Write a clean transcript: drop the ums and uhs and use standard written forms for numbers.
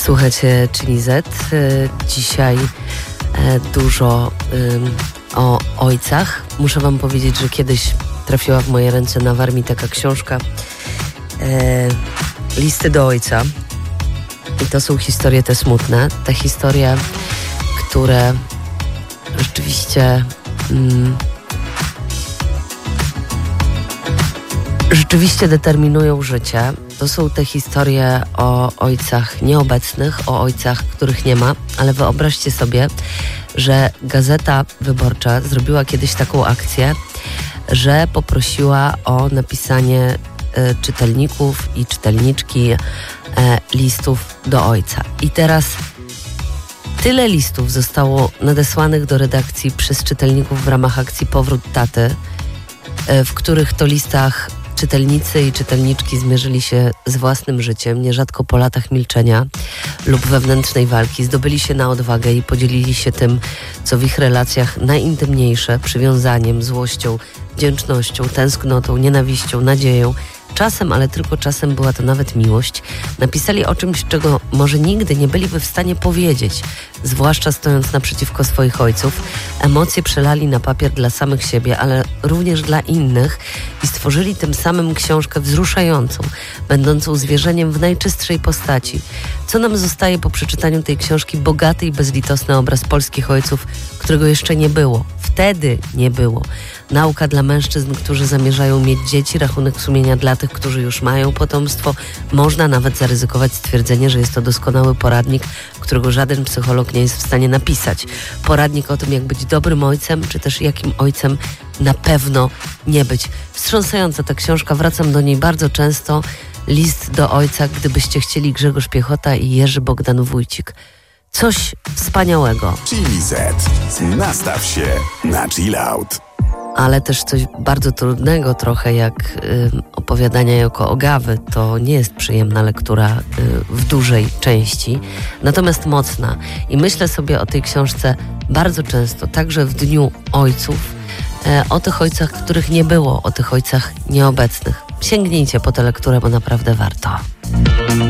Słuchajcie, Czyli Z. Dzisiaj dużo o ojcach. Muszę wam powiedzieć, że kiedyś trafiła w moje ręce na Warmii taka książka Listy do ojca. I to są historie te smutne. Te historie, które rzeczywiście determinują życie. To są te historie o ojcach nieobecnych, o ojcach, których nie ma, ale wyobraźcie sobie, że Gazeta Wyborcza zrobiła kiedyś taką akcję, że poprosiła o napisanie czytelników i czytelniczki listów do ojca. I teraz tyle listów zostało nadesłanych do redakcji przez czytelników w ramach akcji Powrót Taty, w których to listach czytelnicy i czytelniczki zmierzyli się z własnym życiem, nierzadko po latach milczenia lub wewnętrznej walki, zdobyli się na odwagę i podzielili się tym, co w ich relacjach najintymniejsze, przywiązaniem, złością, wdzięcznością, tęsknotą, nienawiścią, nadzieją. Czasem, ale tylko czasem była to nawet miłość. Napisali o czymś, czego może nigdy nie byliby w stanie powiedzieć, zwłaszcza stojąc naprzeciwko swoich ojców. Emocje przelali na papier dla samych siebie, ale również dla innych i stworzyli tym samym książkę wzruszającą, będącą zwierzeniem w najczystszej postaci. Co nam zostaje po przeczytaniu tej książki? Bogaty i bezlitosny obraz polskich ojców, którego jeszcze nie było. Wtedy nie było. Nauka dla mężczyzn, którzy zamierzają mieć dzieci, rachunek sumienia dla tych, którzy już mają potomstwo. Można nawet zaryzykować stwierdzenie, że jest to doskonały poradnik, którego żaden psycholog nie jest w stanie napisać. Poradnik o tym, jak być dobrym ojcem, czy też jakim ojcem na pewno nie być. Wstrząsająca ta książka, wracam do niej bardzo często. List do ojca, gdybyście chcieli, Grzegorz Piechota i Jerzy Bogdan-Wójcik. Coś wspaniałego. Czyli Z. Nastaw się na chill out. Ale też coś bardzo trudnego trochę, jak opowiadania jako ogawy. To nie jest przyjemna lektura w dużej części, natomiast mocna. I myślę sobie o tej książce bardzo często, także w Dniu Ojców, o tych ojcach, których nie było, o tych ojcach nieobecnych. Sięgnijcie po tę lekturę, bo naprawdę warto.